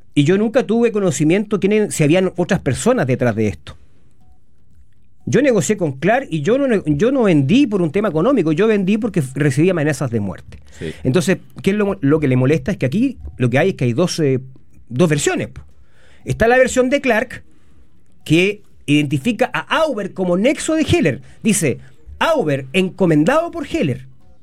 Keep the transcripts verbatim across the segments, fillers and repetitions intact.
Y yo nunca tuve conocimiento quién, si habían otras personas detrás de esto. Yo negocié con Clark y yo no, yo no vendí por un tema económico, yo vendí porque recibí amenazas de muerte. Sí. Entonces, ¿qué es lo, lo que le molesta? Es que aquí lo que hay es que hay dos, eh, dos versiones. Está la versión de Clark, que identifica a Auber como nexo de Heller. Dice, Auber encomendado por Heller.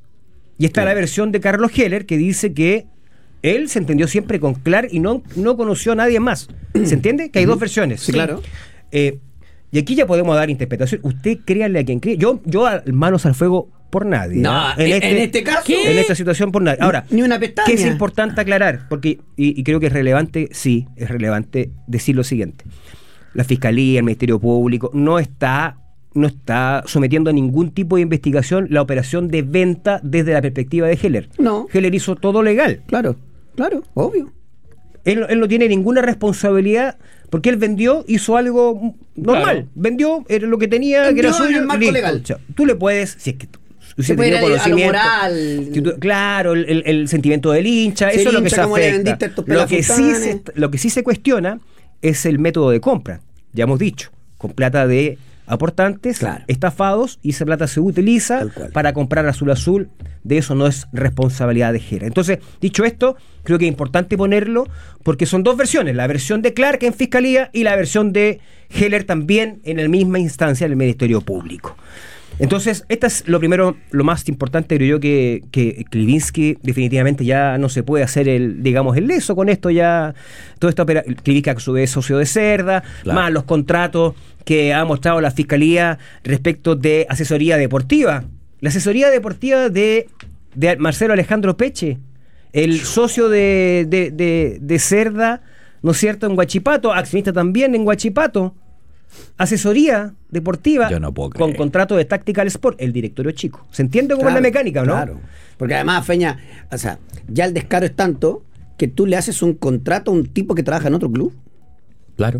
Y está sí. la versión de Carlos Heller, que dice que él se entendió siempre con Clark y no, no conoció a nadie más. ¿Se entiende? Que hay dos versiones. Sí, claro. Eh, y aquí ya podemos dar interpretación. Usted créale a quien cree. Yo, yo a manos al fuego por nadie. No, en, este, en este caso. ¿Qué? En esta situación por nadie. Ahora, ni una pestaña. ¿Qué es importante aclarar? Porque, y, y creo que es relevante, sí, es relevante decir lo siguiente. La Fiscalía, el Ministerio Público, no está, no está sometiendo a ningún tipo de investigación la operación de venta desde la perspectiva de Heller. No. Heller hizo todo legal. Claro, claro, obvio. Él, él no tiene ninguna responsabilidad porque él vendió, hizo algo normal. Claro. Vendió, era lo que tenía, vendió que era suyo. En el marco listo. Legal. O sea, tú le puedes, si es que tú, si se puede ir a lo moral. Tú, claro, el, el, el sentimiento del hincha, se eso es lo que se afecta. Lo que, sí se, lo que sí se cuestiona es el método de compra. Ya hemos dicho, con plata de aportantes, claro. estafados, y esa plata se utiliza para comprar Azul Azul. De eso no es responsabilidad de Heller. Entonces, dicho esto, creo que es importante ponerlo porque son dos versiones, la versión de Clark en Fiscalía y la versión de Heller también en la misma instancia del Ministerio Público. Entonces, esta es lo primero, lo más importante, creo yo, que, que Klivinsky definitivamente ya no se puede hacer el, digamos, el leso con esto ya, todo esto, Klivinsky a su vez socio de Cerda, claro. más los contratos que ha mostrado la Fiscalía respecto de asesoría deportiva. La asesoría deportiva de, de Marcelo Alejandro Peche, el socio de, de, de, de Cerda, ¿no es cierto?, en Huachipato, accionista también en Huachipato. Asesoría deportiva no con contrato de Tactical Sport, el directorio chico. ¿Se entiende cómo claro, es la mecánica, no? Claro, porque además, Feña, o sea, ya el descaro es tanto que tú le haces un contrato a un tipo que trabaja en otro club. Claro.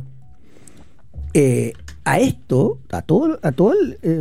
Eh, a esto, a todo, a todo el, eh,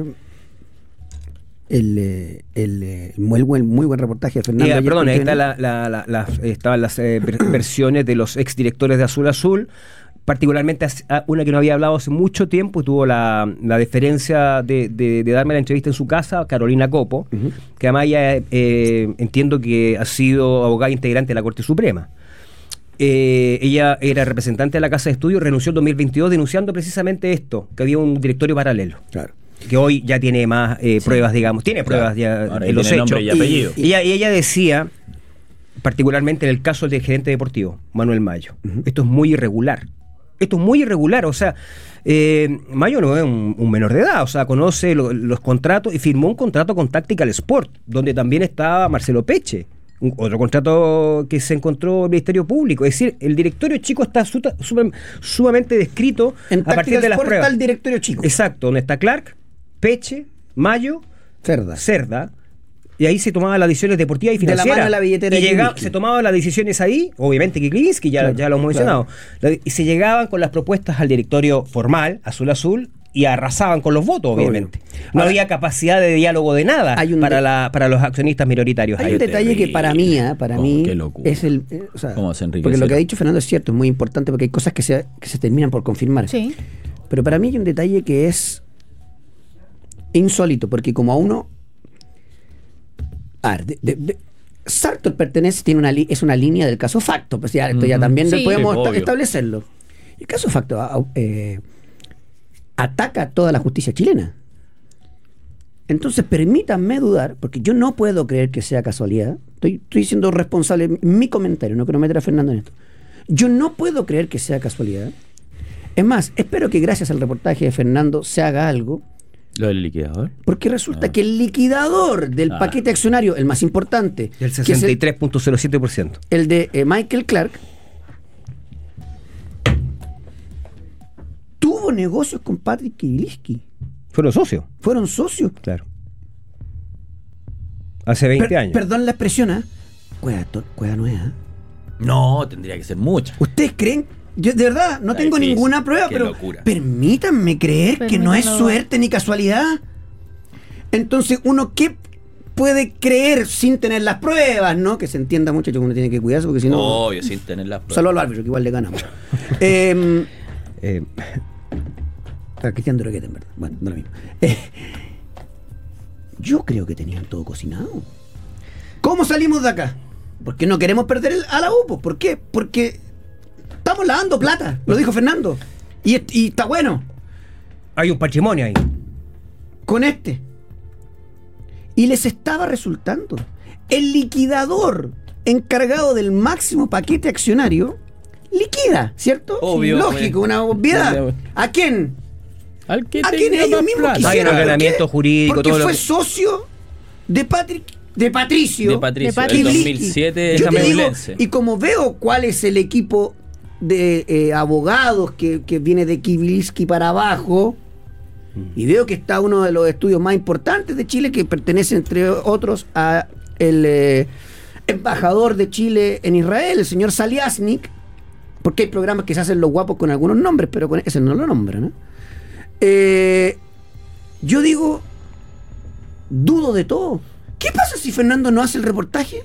el, el, el, el muy, buen, muy buen reportaje de Fernando. Yeah, perdón, ahí está la, la, la, la, estaban las eh, versiones de los exdirectores de Azul Azul. Particularmente una que no había hablado hace mucho tiempo y tuvo la, la deferencia de, de, de darme la entrevista en su casa, Carolina Copo, uh-huh. que además ya eh, entiendo que ha sido abogada integrante de la Corte Suprema. Eh, ella era representante de la Casa de Estudios, renunció en dos mil veintidós denunciando precisamente esto, que había un directorio paralelo. Claro. Que hoy ya tiene más eh, sí. pruebas, digamos, tiene pruebas claro. ya Ahora de los hechos. Nombre y apellido. Y, y, ella, y ella decía, particularmente en el caso del gerente deportivo, Manuel Mayo, uh-huh. esto es muy irregular. Esto es muy irregular, o sea, eh, Mayo no es un, un menor de edad, o sea, conoce lo, los contratos y firmó un contrato con Tactical Sport, donde también estaba Marcelo Peche, un, otro contrato que se encontró en el Ministerio Público. Es decir, el directorio chico está su, su, sumamente descrito en a partir de las Sport pruebas. Está el directorio chico. Exacto, donde está Clark, Peche, Mayo, Cerda. Cerda. Y ahí se tomaban las decisiones deportivas y financieras. De la mano de la billetera y de llegaba, se tomaban las decisiones ahí, obviamente que Klivinsky, ya, claro, ya lo hemos mencionado. Claro. Y se llegaban con las propuestas al directorio formal, Azul Azul, y arrasaban con los votos, obviamente. Obvio. No Ahora, había capacidad de diálogo de nada para, la, para los accionistas minoritarios. Hay un detalle terrible. que para mí, ¿eh? para oh, mí es el... Eh, o sea, porque lo que ha dicho Fernando es cierto, es muy importante, porque hay cosas que se, que se terminan por confirmar. Sí. Pero para mí hay un detalle que es insólito, porque como a uno... A ver, de, de, de, Sartor pertenece, tiene una li, es una línea del caso Facto, pues ya, esto uh-huh. ya también sí. podemos sí, esta, establecerlo. El caso Facto eh, ataca a toda la justicia chilena. Entonces permítanme dudar, porque yo no puedo creer que sea casualidad. Estoy, estoy siendo responsable en mi comentario, no quiero meter a Fernando en esto. Yo no puedo creer que sea casualidad. Es más, espero que gracias al reportaje de Fernando se haga algo. ¿Lo del liquidador? Porque resulta ah. que el liquidador del ah. paquete accionario, el más importante, el sesenta y tres punto cero siete por ciento, el de eh, Michael Clark, tuvo negocios con Patrick Klivinsky. ¿Fueron socios? Fueron socios. Claro. Hace veinte per, años. Perdón la expresión, ¿eh? Cueva, cueva nueva. No, tendría que ser mucha. ¿Ustedes creen? Yo de verdad no Está tengo difícil. ninguna prueba, Qué pero locura. permítanme creer Permítanlo. que no es suerte ni casualidad. Entonces, uno, ¿qué, puede creer sin tener las pruebas, ¿no? Que se entienda, muchachos, que uno tiene que cuidarse porque si no... Obvio, sin tener las pruebas. Solo al árbitro, que igual le ganamos. eh, eh. A Cristian Drogueta, en verdad. Bueno, no lo mismo. Eh, yo creo que tenían todo cocinado. ¿Cómo salimos de acá? Porque no queremos perder el, a la U. Pues. ¿Por qué? Porque estamos lavando plata, lo dijo Fernando. Y, y está bueno. Hay un patrimonio ahí. Con este. Y les estaba resultando. El liquidador encargado del máximo paquete accionario liquida, ¿cierto? Obvio. Lógico, una obviedad. ¿A quién? Al que ¿A quién ellos mismos quisieron? Hay un ordenamiento jurídico. Porque todo fue lo que... socio de Patrick. De Patricio. De Patricio. De Patricio. El dos mil siete Yo te digo, Ñublense. y como veo cuál es el equipo de eh, abogados que, que viene de Kibiliski para abajo, y veo que está uno de los estudios más importantes de Chile, que pertenece entre otros a el eh, embajador de Chile en Israel, el señor Saliasnik, porque hay programas que se hacen los guapos con algunos nombres, pero con ese no lo nombran, ¿no? Eh, yo digo, dudo de todo. ¿Qué pasa si Fernando no hace el reportaje?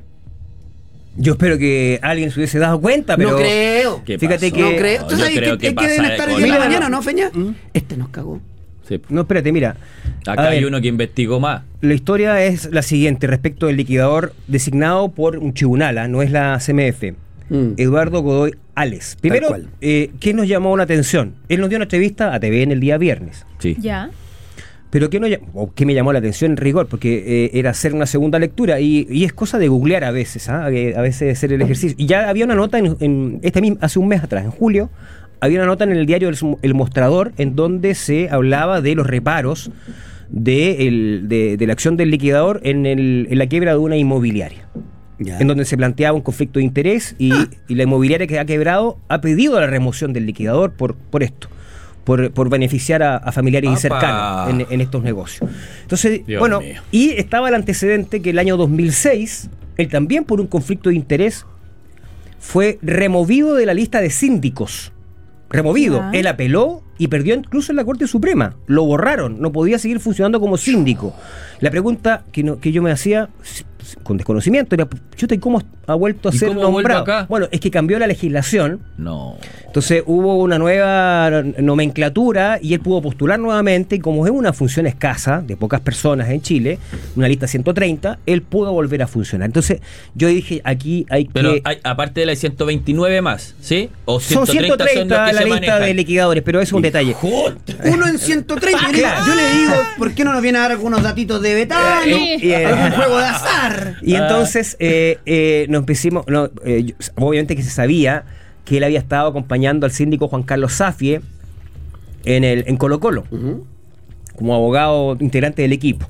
Yo espero que alguien se hubiese dado cuenta, pero... No creo. Fíjate pasó? que... No creo. ¿Tú Yo sabes creo que, que que deben pasa estar de hoy en la colado. mañana, ¿no, Feña? ¿Mm? Este nos cagó. Sí. No, espérate, mira. Acá A hay ver, uno que investigó más. la historia es la siguiente respecto del liquidador designado por un tribunal, ¿ah? No es la C M F. Mm. Eduardo Godoy Ales. Primero, cual. eh, ¿qué nos llamó la atención? Él nos dio una entrevista a T V en el día viernes. Sí. Ya. Pero ¿qué, no, o qué me llamó la atención en rigor? Porque eh, era hacer una segunda lectura y, y es cosa de googlear a veces, ¿ah? a veces hacer el ejercicio. Y ya había una nota en, en este mismo, hace un mes atrás, en julio, había una nota en el diario El, el Mostrador en donde se hablaba de los reparos de, el, de, de la acción del liquidador en, el, en la quiebra de una inmobiliaria. Ya. En donde se planteaba un conflicto de interés y, ah. y la inmobiliaria que ha quebrado ha pedido la remoción del liquidador por, por esto. Por, por beneficiar a, a familiares ¡Apa! y cercanos en, en estos negocios. Entonces, Dios bueno, mío. y estaba el antecedente que el año dos mil seis, él también por un conflicto de interés fue removido de la lista de síndicos. Removido. Ah. Él apeló y perdió incluso en la Corte Suprema. Lo borraron, no podía seguir funcionando como síndico. La pregunta que, no, que yo me hacía, con desconocimiento, era, chuta, ¿y cómo ha vuelto a ¿Y ser cómo vuelve nombrado? acá? Bueno, es que cambió la legislación. No. Entonces hubo una nueva nomenclatura y él pudo postular nuevamente y como es una función escasa de pocas personas en Chile, una lista ciento treinta, él pudo volver a funcionar. Entonces yo dije, aquí hay Pero que... hay, aparte de la ciento veintinueve más, ¿sí? O Son ciento treinta ciento treinta son los que la se lista manejan. de liquidadores, pero eso es un detalle. Uno en ciento treinta. Ah, claro. Yo le digo, ¿por qué no nos viene a dar algunos datitos de Betano? Eh, eh, algún eh, juego de azar. Y entonces eh, eh, nos empecimos, no, eh, yo- obviamente que se sabía que él había estado acompañando al síndico Juan Carlos Zafie en el en Colo Colo, Uh-huh. como abogado integrante del equipo.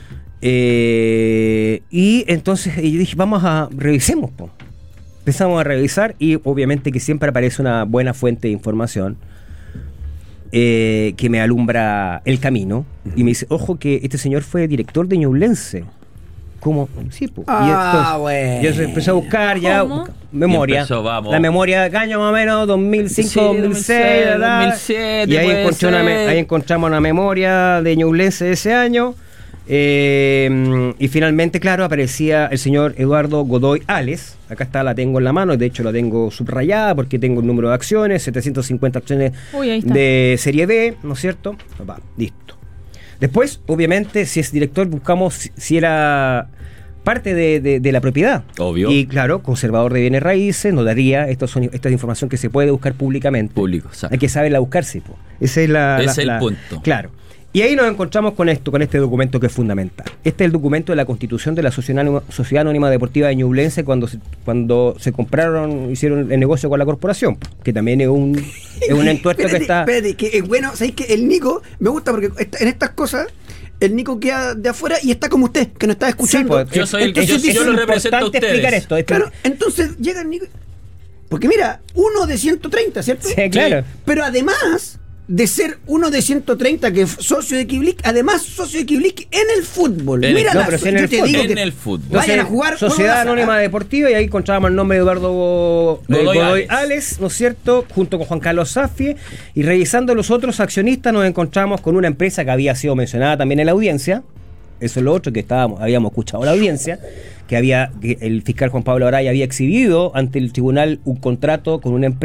Eh, y entonces eh, yo dije, vamos a revisemos, po. Empezamos a revisar y obviamente que siempre aparece una buena fuente de información eh, que me alumbra el camino y me dice, ojo que este señor fue director de Ñublense. ¿Cómo? Sí, po. Ah, bueno. Yo empecé a buscar ya ¿Cómo? busca- memoria. Y empezó, vamos. La memoria de año más o menos dos mil cinco, Sí, dos mil seis, ¿verdad? dos mil siete Y ahí, puede encontré una me- ser. ahí encontramos una memoria de Ñublense de ese año. Eh, y finalmente, claro, aparecía el señor Eduardo Godoy Ales. Acá está, la tengo en la mano, de hecho la tengo subrayada porque tengo el número de acciones, setecientas cincuenta acciones Uy, ahí está. de serie B, ¿no es cierto? Va, listo. Después, obviamente, si es director, buscamos si, si era parte de, de- de la propiedad. Obvio. Y claro, conservador de bienes raíces, nos daría, estos son, esta es información que se puede buscar públicamente. Público, exacto. Hay que saberla buscarse. Po. Esa es la, Ese la- es el la- punto. Claro. Y ahí nos encontramos con esto, con este documento que es fundamental. Este es el documento de la constitución de la Sociedad Anónima, Sociedad Anónima Deportiva de Ñublense cuando se, cuando se compraron, hicieron el negocio con la corporación, que también es un, es un entuerto que Espérate, está... espérate, que es bueno, ¿sabéis que el Nico me gusta porque esta- en estas cosas el Nico queda de afuera y está como usted, que nos está escuchando? Sí, pues, Yo soy el que- Entonces yo- dice- yo lo represento a importante ustedes. explicar esto. esto- Claro, entonces llega el Nico. Porque mira, uno de ciento treinta, ¿cierto? Sí, claro. Pero además de ser uno de ciento treinta que es socio de Kiblik, además socio de Kiblik en el fútbol. En el- Mira no, la pero si so- en yo el te fútbol. digo En que el fútbol. vayan a Entonces, jugar Sociedad juegos a- Anónima Deportiva, y ahí encontrábamos el nombre de Eduardo eh, Godoy Godoy Ales. Ales, ¿no es cierto? Junto con Juan Carlos Zafie. Y revisando los otros accionistas, nos encontramos con una empresa que había sido mencionada también en la audiencia, Eso es lo otro que estábamos, habíamos escuchado a la audiencia, que había que el fiscal Juan Pablo Araya había exhibido ante el tribunal un contrato con una empresa